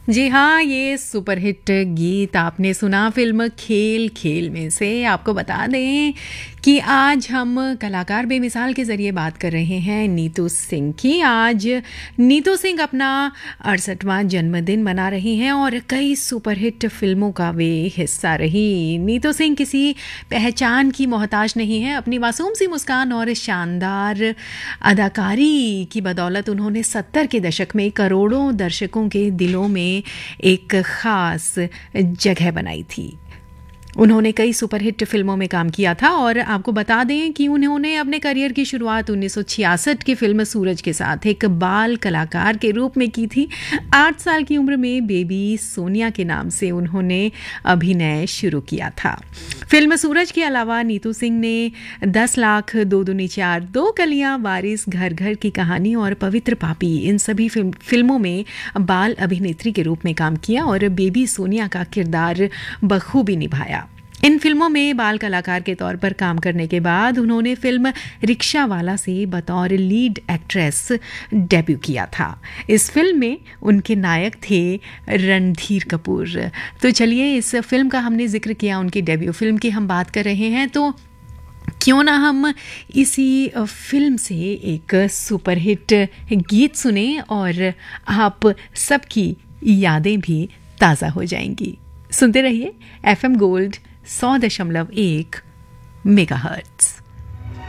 जी हाँ, ये सुपरहिट गीत आपने सुना फ़िल्म खेल खेल में से। आपको बता दें कि आज हम कलाकार बेमिसाल के ज़रिए बात कर रहे हैं नीतू सिंह की। आज नीतू सिंह अपना 68वां जन्मदिन मना रही हैं और कई सुपरहिट फ़िल्मों का वे हिस्सा रही। नीतू सिंह किसी पहचान की मोहताज नहीं है। अपनी मासूम सी मुस्कान और शानदार अदाकारी की बदौलत उन्होंने 70 के दशक में करोड़ों दर्शकों के दिलों में एक ख़ास जगह बनाई थी। उन्होंने कई सुपरहिट फिल्मों में काम किया था और आपको बता दें कि उन्होंने अपने करियर की शुरुआत 1966 की फिल्म सूरज के साथ एक बाल कलाकार के रूप में की थी। 8 साल की उम्र में बेबी सोनिया के नाम से उन्होंने अभिनय शुरू किया था। फिल्म सूरज के अलावा नीतू सिंह ने 10 लाख 2 दूनी 4, 2 कलियां, वारिस, घर घर की कहानी और पवित्र पापी, इन सभी फिल्मों में बाल अभिनेत्री के रूप में काम किया और बेबी सोनिया का किरदार बखूबी निभाया। इन फिल्मों में बाल कलाकार के तौर पर काम करने के बाद उन्होंने फिल्म रिक्शावाला से बतौर लीड एक्ट्रेस डेब्यू किया था। इस फिल्म में उनके नायक थे रणधीर कपूर। तो चलिए, इस फिल्म का हमने जिक्र किया, उनकी डेब्यू फिल्म की हम बात कर रहे हैं, तो क्यों ना हम इसी फिल्म से एक सुपरहिट गीत सुने और आप सबकी यादें भी ताज़ा हो जाएंगी। सुनते रहिए FM गोल्ड 100.1 मेगाहर्ट्ज़।